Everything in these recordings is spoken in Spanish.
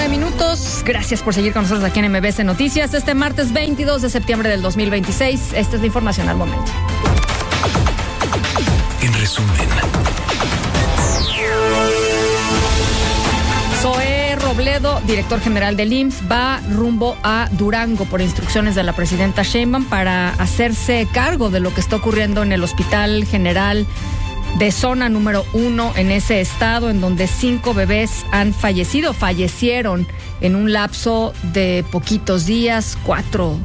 9:09. Gracias por seguir con nosotros aquí en MBS Noticias. Este martes 22 de septiembre del 2026. Esta es la información al momento. En resumen. Zoé Robledo, director general del IMSS, va rumbo a Durango por instrucciones de la presidenta Sheinbaum para hacerse cargo de lo que está ocurriendo en el Hospital General de Zona número 1 en ese estado, en donde 5 bebés fallecieron en un lapso de poquitos días, 4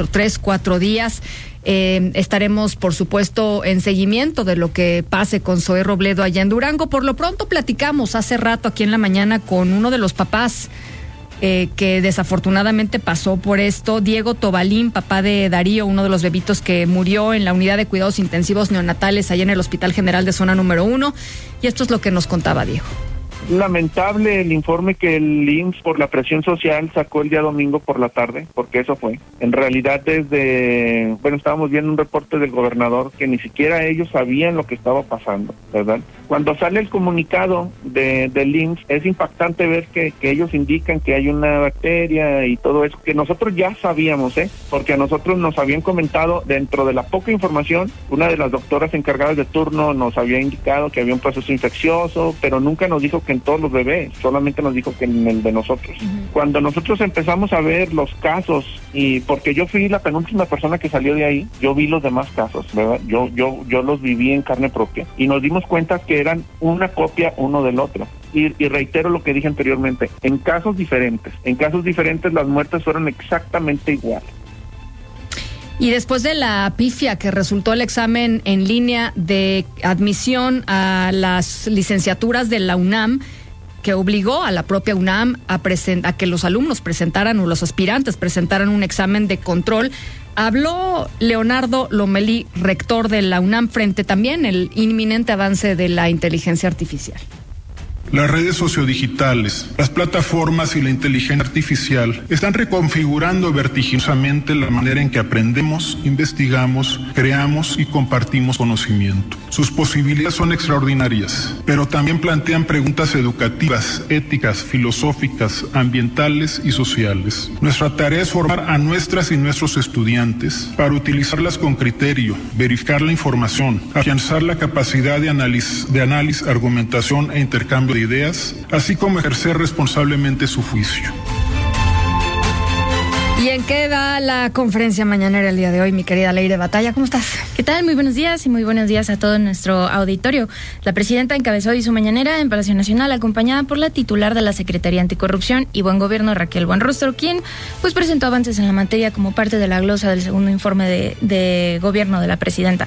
días. Estaremos, por supuesto, en seguimiento de lo que pase con Zoé Robledo allá en Durango. Por lo pronto platicamos hace rato aquí en la mañana con uno de los papás que desafortunadamente pasó por esto, Diego Tobalín, papá de Darío, uno de los bebitos que murió en la unidad de cuidados intensivos neonatales allá en el Hospital General de Zona número 1. Y esto es lo que nos contaba Diego. Lamentable el informe que el IMSS por la presión social sacó el día domingo por la tarde, porque eso fue. En realidad estábamos viendo un reporte del gobernador que ni siquiera ellos sabían lo que estaba pasando, ¿verdad? Cuando sale el comunicado del IMSS, es impactante ver que ellos indican que hay una bacteria y todo eso, que nosotros ya sabíamos, porque a nosotros nos habían comentado, dentro de la poca información, una de las doctoras encargadas de turno nos había indicado que había un proceso infeccioso, pero nunca nos dijo que en todos los bebés, solamente nos dijo que en el de nosotros. Cuando nosotros empezamos a ver los casos, y porque yo fui la penúltima persona que salió de ahí, yo vi los demás casos, ¿verdad? Yo los viví en carne propia, y nos dimos cuenta que eran una copia uno del otro. Y reitero lo que dije anteriormente, en casos diferentes las muertes fueron exactamente iguales. Y después de la pifia que resultó el examen en línea de admisión a las licenciaturas de la UNAM, que obligó a la propia UNAM a que los alumnos presentaran, o los aspirantes presentaran, un examen de control, habló Leonardo Lomelí, rector de la UNAM, frente también al inminente avance de la inteligencia artificial. Las redes sociodigitales, las plataformas y la inteligencia artificial están reconfigurando vertiginosamente la manera en que aprendemos, investigamos, creamos y compartimos conocimiento. Sus posibilidades son extraordinarias, pero también plantean preguntas educativas, éticas, filosóficas, ambientales y sociales. Nuestra tarea es formar a nuestras y nuestros estudiantes para utilizarlas con criterio, verificar la información, afianzar la capacidad de análisis, argumentación e intercambio de ideas, así como ejercer responsablemente su juicio. ¿Y en qué da la conferencia mañanera el día de hoy, mi querida Leire Batalla? ¿Cómo estás? ¿Qué tal? Muy buenos días y muy buenos días a todo nuestro auditorio. La presidenta encabezó hoy su mañanera en Palacio Nacional, acompañada por la titular de la Secretaría Anticorrupción y Buen Gobierno, Raquel Buenrostro, quien presentó avances en la materia como parte de la glosa del segundo informe de gobierno de la presidenta.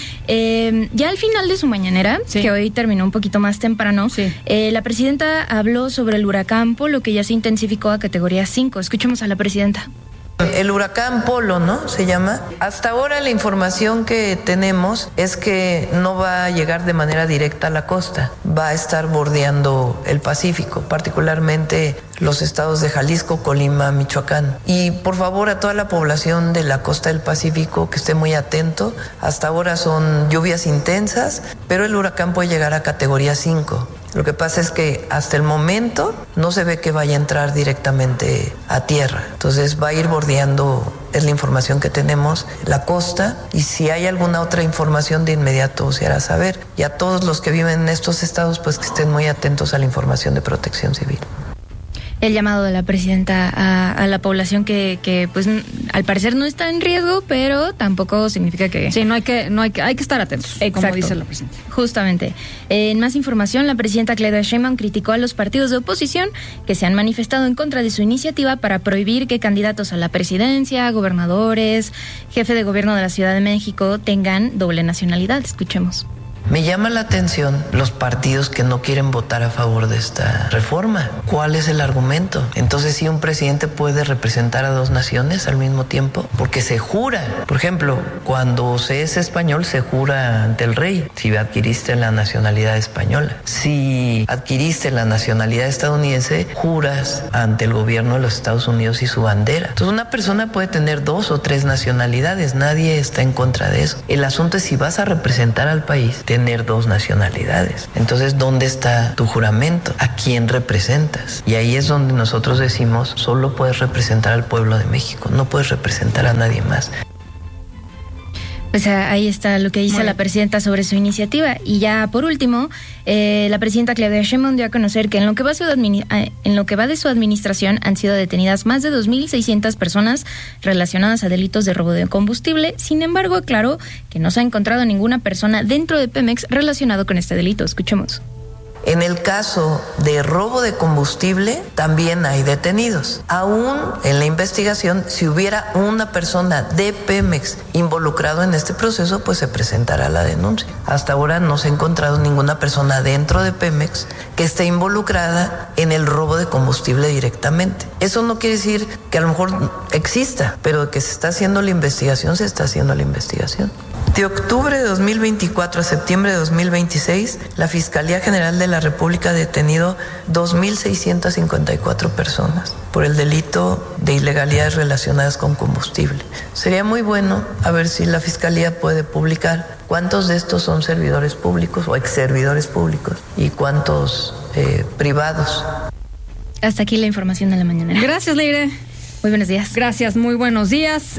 Ya al final de su mañanera, que hoy terminó un poquito más temprano, la presidenta habló sobre el huracán Polo, que ya se intensificó a categoría 5. Escuchemos a la presidenta. El huracán Polo, ¿no? Se llama. Hasta ahora la información que tenemos es que no va a llegar de manera directa a la costa, va a estar bordeando el Pacífico, particularmente los estados de Jalisco, Colima, Michoacán. Y por favor a toda la población de la costa del Pacífico que esté muy atento. Hasta ahora son lluvias intensas, pero el huracán puede llegar a categoría 5. Lo que pasa es que hasta el momento no se ve que vaya a entrar directamente a tierra. Entonces va a ir bordeando, es la información que tenemos, la costa, y si hay alguna otra información de inmediato se hará saber. Y a todos los que viven en estos estados, pues que estén muy atentos a la información de Protección Civil. El llamado de la presidenta a la población que pues al parecer no está en riesgo, pero tampoco significa que... Sí, hay que estar atentos. Exacto. Como dice la presidenta. Justamente. En más información, la presidenta Claudia Sheinbaum criticó a los partidos de oposición que se han manifestado en contra de su iniciativa para prohibir que candidatos a la presidencia, gobernadores, jefe de gobierno de la Ciudad de México tengan doble nacionalidad. Escuchemos. Me llama la atención los partidos que no quieren votar a favor de esta reforma. ¿Cuál es el argumento? Entonces, ¿sí un presidente puede representar a dos naciones al mismo tiempo? Porque se jura. Por ejemplo, cuando se es español, se jura ante el rey si adquiriste la nacionalidad española. Si adquiriste la nacionalidad estadounidense, juras ante el gobierno de los Estados Unidos y su bandera. Entonces, una persona puede tener 2 o 3 nacionalidades. Nadie está en contra de eso. El asunto es si vas a representar al país, tener dos nacionalidades. Entonces, ¿dónde está tu juramento? ¿A quién representas? Y ahí es donde nosotros decimos, solo puedes representar al pueblo de México, no puedes representar a nadie más. Pues ahí está lo que dice la presidenta sobre su iniciativa. Y ya por último, la presidenta Claudia Sheinbaum dio a conocer que en lo que va de su administración han sido detenidas más de 2.600 personas relacionadas a delitos de robo de combustible. Sin embargo, aclaró que no se ha encontrado ninguna persona dentro de Pemex relacionado con este delito. Escuchemos. En el caso de robo de combustible, también hay detenidos. Aún en la investigación, si hubiera una persona de Pemex involucrado en este proceso, pues se presentará la denuncia. Hasta ahora no se ha encontrado ninguna persona dentro de Pemex que esté involucrada en el robo de combustible directamente. Eso no quiere decir que a lo mejor exista, pero que se está haciendo la investigación, se está haciendo la investigación. De octubre de 2024 a septiembre de 2026, la Fiscalía General de la República ha detenido 2.654 personas por el delito de ilegalidades relacionadas con combustible. Sería muy bueno a ver si la Fiscalía puede publicar cuántos de estos son servidores públicos o exservidores públicos y cuántos privados. Hasta aquí la información de la mañana. Gracias, Leire. Muy buenos días. Gracias, muy buenos días.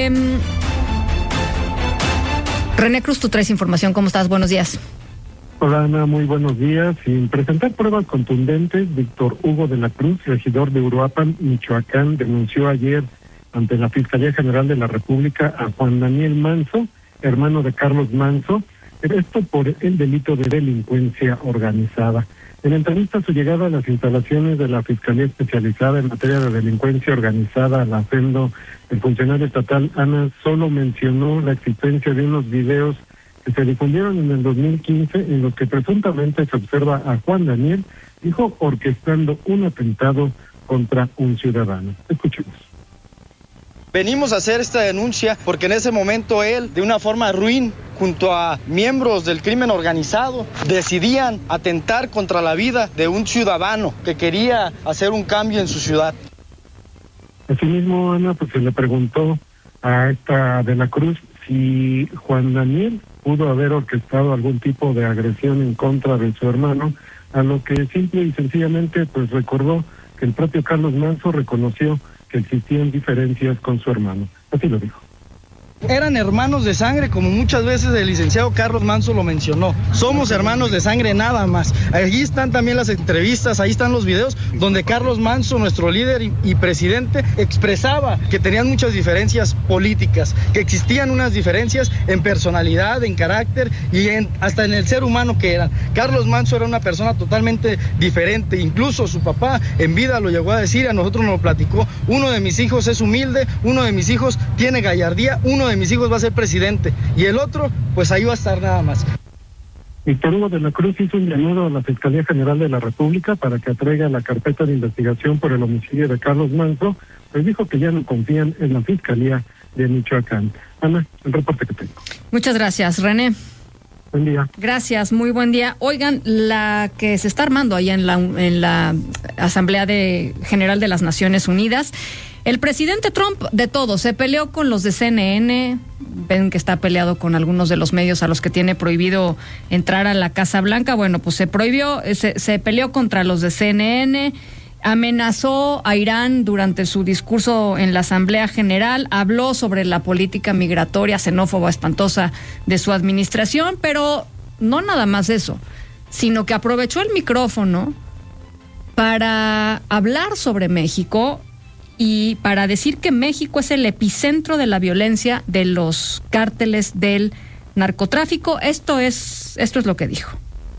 René Cruz, tú traes información. ¿Cómo estás? Buenos días. Hola, Ana, muy buenos días. Sin presentar pruebas contundentes, Víctor Hugo de la Cruz, regidor de Uruapan, Michoacán, denunció ayer ante la Fiscalía General de la República a Juan Daniel Manso, hermano de Carlos Manso, esto por el delito de delincuencia organizada. En entrevista a su llegada a las instalaciones de la Fiscalía Especializada en materia de delincuencia organizada, la FEMDO, el funcionario estatal Ana solo mencionó la existencia de unos videos que se difundieron en el 2015 en los que presuntamente se observa a Juan Daniel, dijo, orquestando un atentado contra un ciudadano. Escuchemos. Venimos a hacer esta denuncia porque en ese momento él, de una forma ruin, junto a miembros del crimen organizado, decidían atentar contra la vida de un ciudadano que quería hacer un cambio en su ciudad. Asimismo, Ana, pues se le preguntó a esta de la Cruz si Juan Daniel pudo haber orquestado algún tipo de agresión en contra de su hermano, a lo que simple y sencillamente pues recordó que el propio Carlos Manso reconoció que existían diferencias con su hermano. Así lo dijo. Eran hermanos de sangre, como muchas veces el licenciado Carlos Manso lo mencionó. Somos hermanos de sangre nada más. Allí están también las entrevistas, ahí están los videos donde Carlos Manso, nuestro líder y presidente, expresaba que tenían muchas diferencias políticas, que existían unas diferencias en personalidad, en carácter y hasta en el ser humano que eran. Carlos Manso era una persona totalmente diferente, incluso su papá en vida lo llegó a decir, a nosotros nos lo platicó: uno de mis hijos es humilde, uno de mis hijos tiene gallardía, uno de mis hijos va a ser presidente y el otro pues ahí va a estar nada más. Víctor Hugo de la Cruz hizo un llamado a la Fiscalía General de la República para que atraiga la carpeta de investigación por el homicidio de Carlos Manso, pues dijo que ya no confían en la Fiscalía de Michoacán. Ana, el reporte que tengo. Muchas gracias, René. Buen día. Gracias, muy buen día. Oigan, la que se está armando allá en la Asamblea General de las Naciones Unidas. El presidente Trump, de todo, se peleó con los de CNN, ven que está peleado con algunos de los medios a los que tiene prohibido entrar a la Casa Blanca. Bueno, pues se peleó contra los de CNN, amenazó a Irán durante su discurso en la Asamblea General, habló sobre la política migratoria xenófoba espantosa de su administración, pero no nada más eso, sino que aprovechó el micrófono para hablar sobre México y para decir que México es el epicentro de la violencia de los cárteles del narcotráfico. Esto es lo que dijo.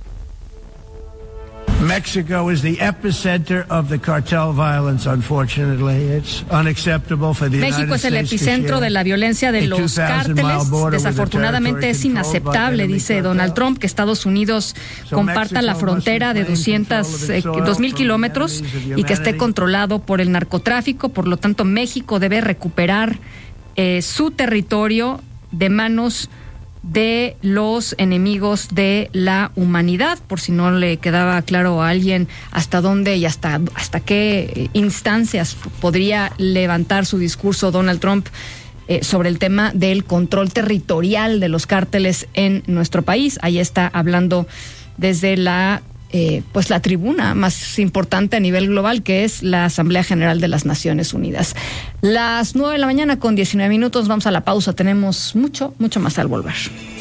Mexico is the epicenter of the cartel violence, unfortunately. It's unacceptable for the United States. México es el epicentro de la violencia de los cárteles. Desafortunadamente es inaceptable, dice Donald Trump, que Estados Unidos comparta la frontera de 2.000 kilómetros y que esté controlado por el narcotráfico. Por lo tanto, México debe recuperar su territorio de manos de los enemigos de la humanidad, por si no le quedaba claro a alguien hasta dónde y hasta qué instancias podría levantar su discurso Donald Trump sobre el tema del control territorial de los cárteles en nuestro país. Ahí está hablando desde la tribuna más importante a nivel global, que es la Asamblea General de las Naciones Unidas. Las 9:19 a.m. Vamos a la pausa. Tenemos mucho más al volver.